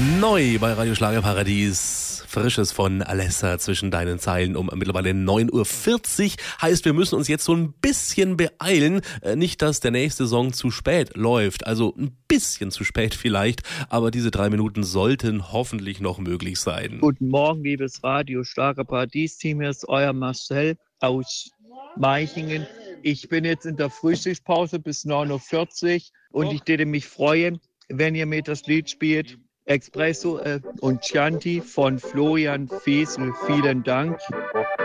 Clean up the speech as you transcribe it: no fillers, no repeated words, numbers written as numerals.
Neu bei Radio Schlagerparadies. Frisches von Alessa zwischen deinen Zeilen um mittlerweile 9:40 Uhr. Heißt, wir müssen uns jetzt so ein bisschen beeilen. Nicht, dass der nächste Song zu spät läuft. Also ein bisschen zu spät vielleicht. Aber diese 3 Minuten sollten hoffentlich noch möglich sein. Guten Morgen, liebes Radio Schlagerparadies-Team. Hier ist euer Marcel aus Meichingen. Ich bin jetzt in der Frühstückspause bis 9:40 Uhr und ich würde mich freuen, wenn ihr mir das Lied spielt. Espresso und Chianti von Florian Fesel. Vielen Dank.